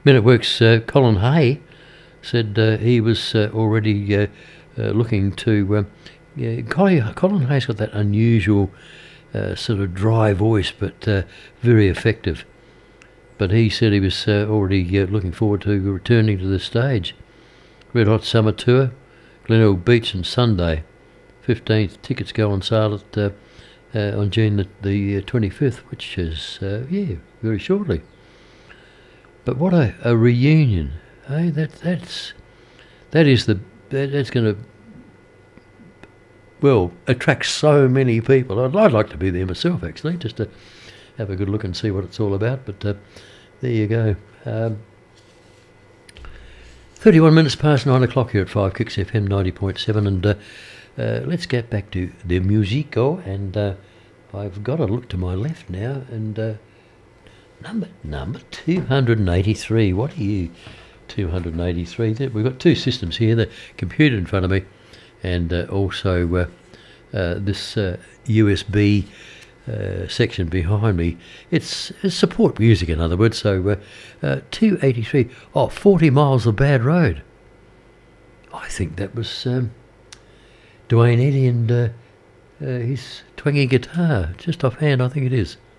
Men at Work's Colin Hay said he was already looking to... Colin Hay's got that unusual sort of dry voice, but very effective. But he said he was already looking forward to returning to the stage. Red Hot Summer Tour, Glenelg Beach and Sunday. 15th tickets go on sale at on June the 25th, which is very shortly. But what a reunion! Hey, that's going to attract so many people. I'd like to be there myself, actually, just to have a good look and see what it's all about. But there you go. 31 minutes past 9 o'clock here at 5 Kicks FM 90.7, and let's get back to the musico. And I've got to look to my left now, and number 283. What are you? 283. We've got two systems here: the computer in front of me, and also this USB section behind me. It's support music, in other words. So 283. 40 miles of bad road. I think that was Duane Eddy and his twangy guitar. Just offhand, I think it is.